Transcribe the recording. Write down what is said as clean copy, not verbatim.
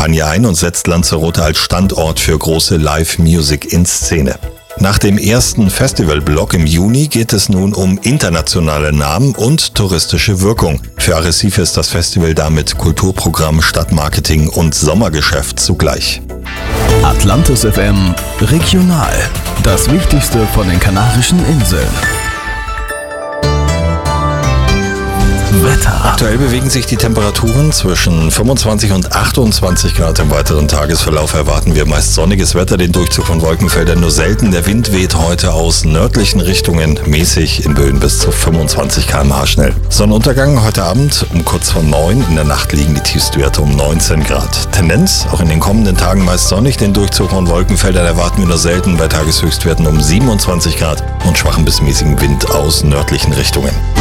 Kampagne ein und setzt Lanzarote als Standort für große Live-Music in Szene. Nach dem ersten Festivalblock im Juni geht es nun um internationale Namen und touristische Wirkung. Für Arrecife ist das Festival damit Kulturprogramm, Stadtmarketing und Sommergeschäft zugleich. Atlantis FM Regional. Das Wichtigste von den Kanarischen Inseln. Wetter. Aktuell bewegen sich die Temperaturen zwischen 25 und 28 Grad. Im weiteren Tagesverlauf erwarten wir meist sonniges Wetter, den Durchzug von Wolkenfeldern nur selten. Der Wind weht heute aus nördlichen Richtungen, mäßig in Böen bis zu 25 km/h schnell. Sonnenuntergang heute Abend um kurz vor 9. In der Nacht liegen die Tiefstwerte um 19 Grad. Tendenz auch in den kommenden Tagen meist sonnig. Den Durchzug von Wolkenfeldern erwarten wir nur selten bei Tageshöchstwerten um 27 Grad und schwachen bis mäßigen Wind aus nördlichen Richtungen.